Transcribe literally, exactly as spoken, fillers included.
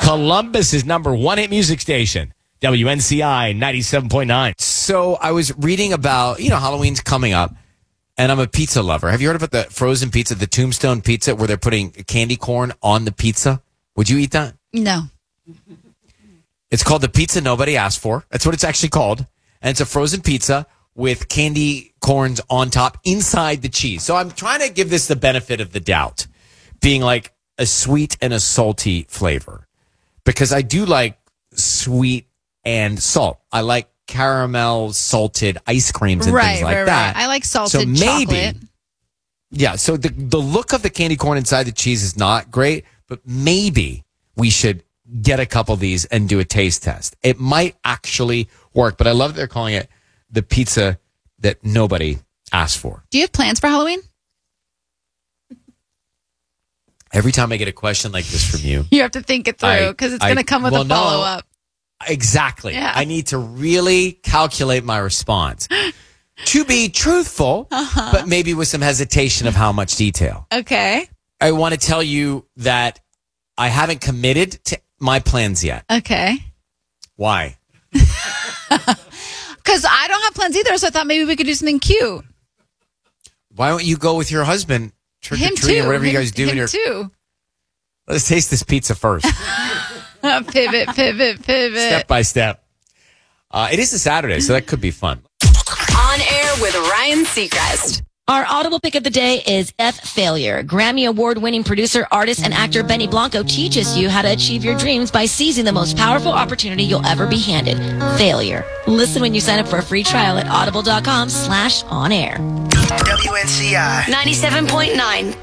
Columbus's number one hit music station, W N C I ninety-seven point nine. So I was reading about, you know, Halloween's coming up, and I'm a pizza lover. Have you heard about the frozen pizza, the Tombstone pizza, where they're putting candy corn on the pizza? Would you eat that? No. It's called the pizza nobody asked for. That's what it's actually called. And it's a frozen pizza with candy corns on top inside the cheese. So I'm trying to give this the benefit of the doubt, being like a sweet and a salty flavor, because I do like sweet and salt. I like caramel salted ice creams and right, things like right, that. Right. I like salted so maybe, chocolate. Yeah, so the, the look of the candy corn inside the cheese is not great, but maybe we should get a couple of these and do a taste test. It might actually work, but I love that they're calling it the pizza that nobody asked for. Do you have plans for Halloween? Every time I get a question like this from you, you have to think it through because it's going to come with well, a follow-up. No, exactly. Yeah. I need to really calculate my response to be truthful, uh-huh. but maybe with some hesitation of how much detail. Okay. I want to tell you that I haven't committed to my plans yet. Okay. Why? Because I don't have plans either, so I thought maybe we could do something cute. Why don't you go with your husband, trick or treating, or whatever him, you guys do? Him in your... too. Let's taste this pizza first. pivot, pivot, pivot. Step by step. Uh, it is a Saturday, so that could be fun. On Air with Ryan Seacrest. Our audible pick of the day is F Failure. Grammy award-winning producer, artist, and actor Benny Blanco teaches you how to achieve your dreams by seizing the most powerful opportunity you'll ever be handed. Failure. Listen when you sign up for a free trial at audible.com slash on air. W N C I ninety-seven point nine.